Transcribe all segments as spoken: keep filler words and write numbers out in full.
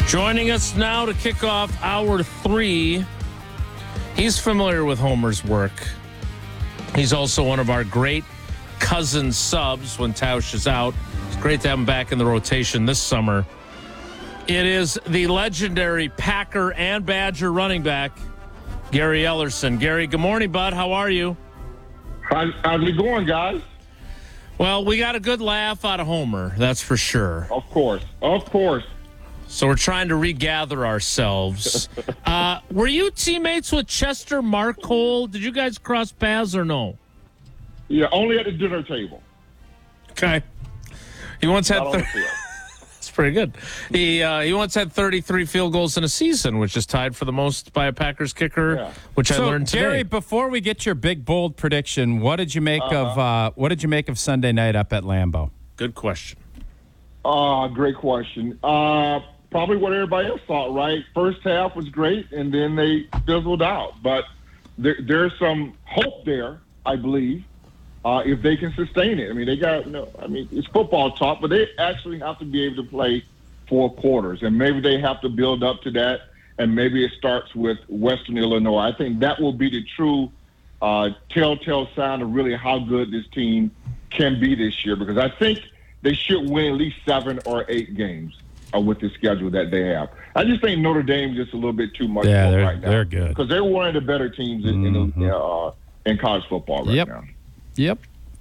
Joining us now to kick off hour three, he's familiar with Homer's work. He's also one of our great cousin subs when Tausch is out. It's great to have him back in the rotation this summer. It is the legendary Packer and Badger running back, Gary Ellerson. Gary, good morning, bud. How are you? How's, how's it going, guys? Well, we got a good laugh out of Homer, that's for sure. Of course. Of course. So we're trying to regather ourselves. uh, were you teammates with Chester Marcole? Did you guys cross paths or no? Yeah, only at the dinner table. Okay. He once had... Not on the Th- field. That's pretty good. He uh, he once had thirty-three field goals in a season, which is tied for the most by a Packers kicker, Yeah. which so, I learned today. Gary, before we get your big bold prediction, what did you make Uh-huh. of uh, what did you make of Sunday night up at Lambeau? Good question. Uh, great question. Uh, probably what everybody else thought, right? First half was great, and then they fizzled out. But there, there's some hope there, I believe, uh, if they can sustain it. I mean, they got, you know, I mean, it's football talk, but they actually have to be able to play four quarters, and maybe they have to build up to that, and maybe it starts with Western Illinois. I think that will be the true uh, telltale sign of really how good this team can be this year, because I think they should win at least seven or eight games uh, with the schedule that they have. I just think Notre Dame is just a little bit too much Yeah, for they're- right now. they're good. Because they're one of the better teams in, Mhm. in, the, uh, in college football right Yep. now. Yep.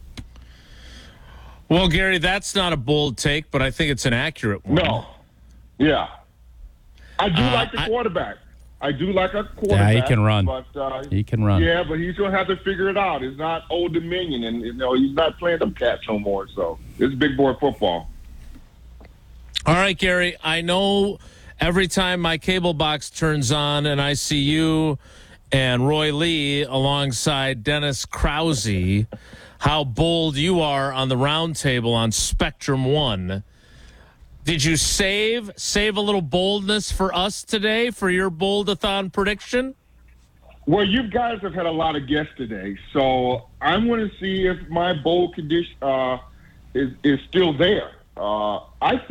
Well, Gary, that's not a bold take, but I think it's an accurate one. No. Yeah. I do Uh, like the I- quarterback. I do like a quarterback. Yeah, he can run. But, uh, He can run. Yeah, but he's going to have to figure it out. It's not Old Dominion, and you know he's not playing them cats no more. So it's big boy football. All right, Gary, I know every time my cable box turns on and I see you and Roy Lee alongside Dennis Krause, how bold you are on the round table on Spectrum One. Did you save save a little boldness for us today for your bold-a-thon prediction? Well, you guys have had a lot of guests today, so I'm going to see if my bold condition uh, is is still there. Uh, I think.